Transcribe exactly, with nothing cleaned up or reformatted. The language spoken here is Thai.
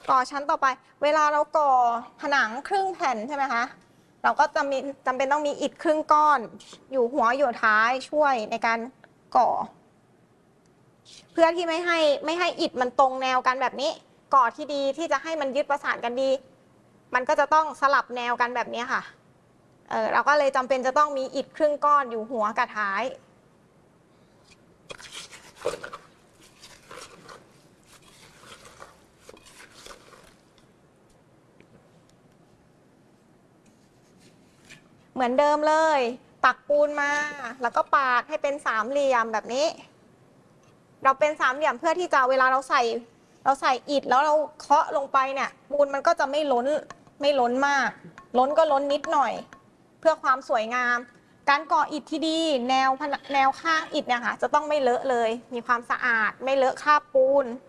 ก่อชั้นต่อไปเวลาเราก่อผนังครึ่งแผ่นใช่ไหมคะเราก็จำเป็นจำเป็นต้องมีอิฐครึ่งก้อนอยู่หัวอยู่ท้ายช่วยในการก่อเพื่อที่ไม่ให้ไม่ให้อิฐมันตรงแนวกันแบบนี้ก่อที่ดีที่จะให้มันยึดประสานกันดีมันก็จะต้องสลับแนวกันแบบนี้ค่ะเออเราก็เลยจำเป็นจะต้องมีอิฐครึ่งก้อนอยู่หัวกับท้ายเหมือนเดิมเลยตักปูนมาแล้วก็ปาดให้เป็นสามเหลี่ยมแบบนี้เราเป็นสามเหลี่ยมเพื่อที่จะเวลาเราใส่เราใส่อิฐแล้วเราเคาะลงไปเนี่ยปูนมันก็จะไม่ล้นไม่ล้นมากล้นก็ล้นนิดหน่อยเพื่อความสวยงามการก่ออิฐที่ดีแนวแนวข้างอิฐเนี่ยค่ะจะต้องไม่เลอะเลยมีความสะอาดไม่เลอะคราบปูน